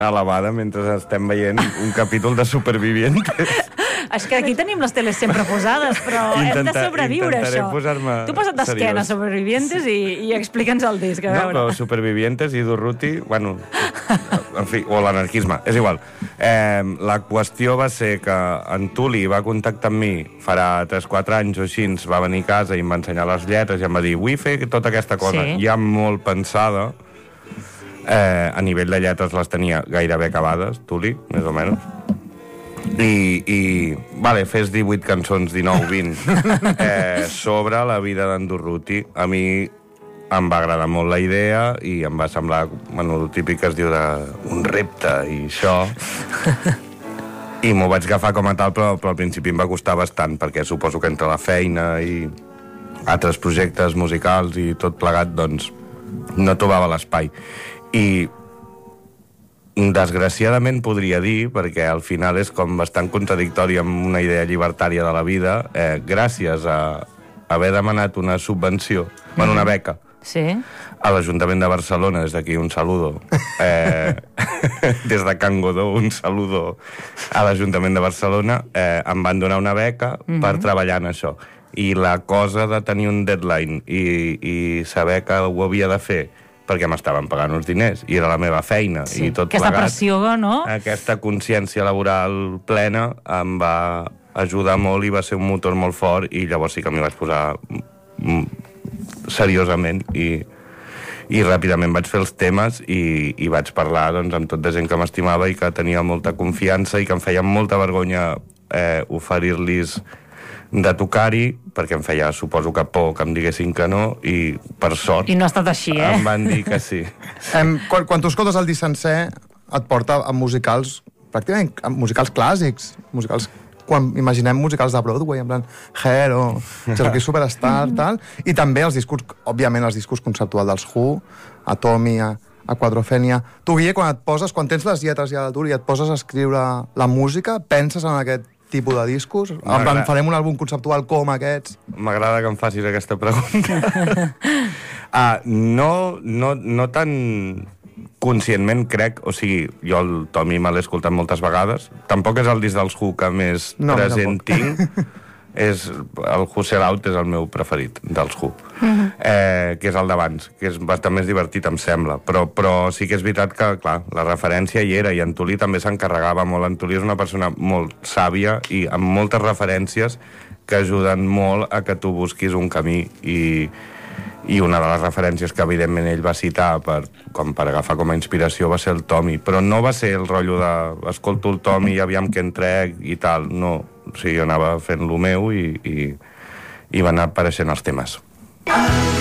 elevada mentre estem veient un capítol de Supervivientes. És que aquí tenim les teles sempre posades, però hem de sobreviure, això. Tu posa't d'esquena Supervivientes i explica'ns el disc, a veure. No, però Supervivientes i Durruti, bueno, en fi, o l'anarquisme, és igual. La qüestió va ser que en Tuli va contactar amb mi farà 3-4 anys o així, ens va venir a casa i em va ensenyar les lletres i em va dir, vull fer tota aquesta cosa, ja molt pensada. A nivell de lletres les tenia gairebé acabades, Tuli, més o menys. I vale, fes 18 cançons, 19, 20 sobre la vida d'en Durruti. A mi em va agradar molt la idea i em va semblar, bueno, el típic que es diu un repte i això, i m'ho vaig agafar com a tal, però al principi em va costar bastant, perquè suposo que entre la feina i altres projectes musicals i tot plegat, doncs no trobava l'espai. I desgraciadament podria dir, perquè al final és com bastant contradictori amb una idea llibertària de la vida, gràcies a haver demanat una subvenció, bueno, una beca, a l'Ajuntament de Barcelona, des d'aquí un saludo, des de Can Godó, un saludo a l'Ajuntament de Barcelona, em van donar una beca per treballar en això. I la cosa de tenir un deadline i saber que ho havia de fer perquè m'estaven pagant uns diners i era la meva feina i tot aquesta plegat, pressió, no? Aquesta consciència laboral plena em va ajudar molt i va ser un motor molt fort, i llavors sí que m'hi vaig posar seriosament i ràpidament vaig fer els temes i vaig parlar, doncs, amb tot de gent que m'estimava i que tenia molta confiança i que em feia molta vergonya oferir-los de tocar-hi, perquè em feia, suposo que por que em diguessin que no, i per sort... I no ha estat així, em van dir que sí. Quan tu escoltes el disc sencer, et porta a musicals, pràcticament a musicals clàssics, musicals, quan imaginem musicals de Broadway, en plan Hair o Cherokee Superstar, tal, i també els discos, òbviament els discos conceptuals dels Who, Atomi, a Quadrophenia. Tu, Guille, quan tens les lletres ja del Tuli i et poses a escriure la música, penses en aquest tipus de discos? En plan, farem un àlbum conceptual com aquests? M'agrada que em facis aquesta pregunta. No tan conscientment, crec, o sigui, jo el Tommy me l'he escoltat moltes vegades, tampoc és el disc dels Who que més present tinc, el Who Sell Out és el meu preferit dels Who, que és el d'abans, que és bastant més divertit, em sembla, però sí que és veritat que, clar, la referència hi era, i en Tuli també s'encarregava molt. En Tuli és una persona molt sàvia i amb moltes referències que ajuden molt a que tu busquis un camí, i una de les referències que evidentment ell va citar per agafar com a inspiració va ser el Tommy, però no va ser el rotllo de escolto el Tommy i aviam què en trec i tal, no. O sigui, jo anava fent lo meu i van apareixent els temes.